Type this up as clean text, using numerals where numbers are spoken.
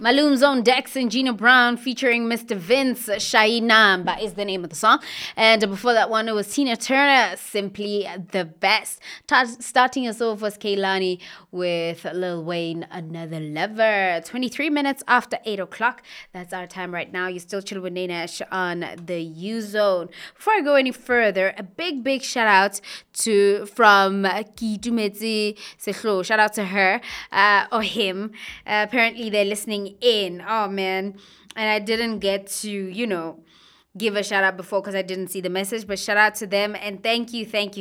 Maloom's own Dex and Gina Brown featuring Mr. Vince Shainamba is the name of the song. And before that one, it was Tina Turner, Simply the Best. Starting us off was Kehlani with Lil Wayne, Another Lover. 23 minutes after 8 o'clock. That's our time right now. You're still chilling with Nanesh on the U-Zone. Before I go any further, a big shout out from Kitumezi Sehlo. Shout out to her or him. Apparently they're listening in. Oh man. And I didn't get to, give a shout out before because I didn't see the message, but shout out to them and thank you